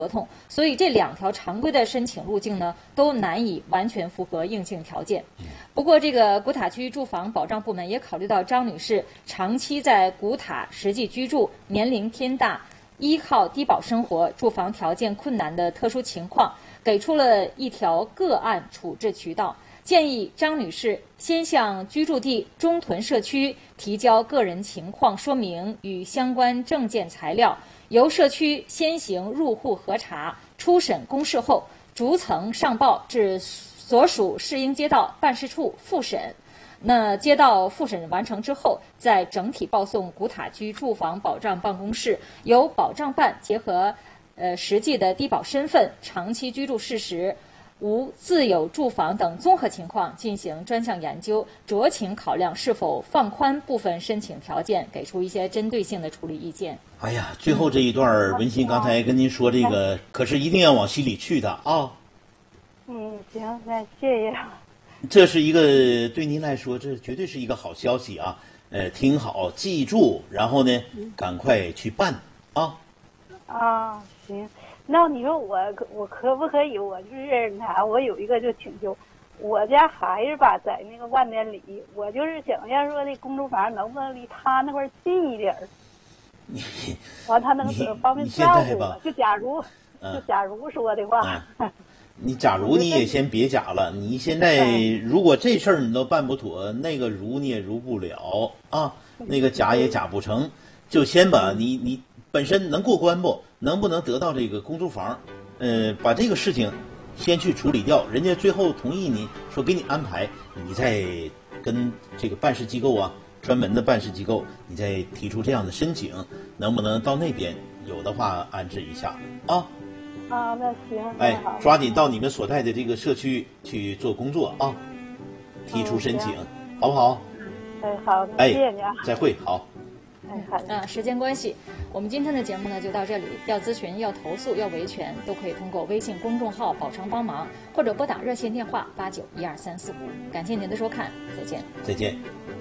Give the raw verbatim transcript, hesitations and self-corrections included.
合同，所以这两条常规的申请路径呢，都难以完全符合硬性条件。不过，这个古塔区住房保障部门也考虑到张女士长期在古塔实际居住、年龄偏大、依靠低保生活、住房条件困难的特殊情况，给出了一条个案处置渠道，建议张女士先向居住地中屯社区提交个人情况说明与相关证件材料，由社区先行入户核查，初审公示后，逐层上报至所属市营街道办事处复审。那街道复审完成之后，再整体报送古塔区住房保障办公室，由保障办结合呃实际的低保身份、长期居住事实、无自有住房等综合情况进行专项研究，酌情考量是否放宽部分申请条件，给出一些针对性的处理意见。 哎呀，最后这一段文心刚才跟您说这个，可是一定要往心里去的啊。 嗯，行，那谢谢。 这是一个对您来说，这绝对是一个好消息啊！呃，听好，记住，然后呢，赶快去办啊。 啊，行。那你说我我可不可以？我就是啥，我有一个就请求，我家孩子吧，在那个万年里，我就是想要说那公租房能不能离他那块儿近一点儿，完他能方便照顾我。就假如， 嗯、 就假如说的话。 嗯你假如你也先别假了，你现在如果这事儿你都办不妥，那个如你也如不了啊，那个假也假不成，就先把你你本身能过关不？能不能得到这个公租房？呃，把这个事情先去处理掉，人家最后同意你说给你安排，你再跟这个办事机构啊，专门的办事机构，你再提出这样的申请，能不能到那边有的话安置一下啊？ 啊，那行， 哎，抓紧到你们所在的这个社区去做工作啊，提出申请，嗯、好不好？ 哎，好， 哎， 谢谢你啊， 再会，好。 哎，好的。 啊，时间关系，我们今天的节目呢就到这里。要咨询、要投诉、要维权，都可以通过微信公众号“宝成帮忙”或者拨打热线电话八九一二三四五。感谢您的收看，再见。 再见。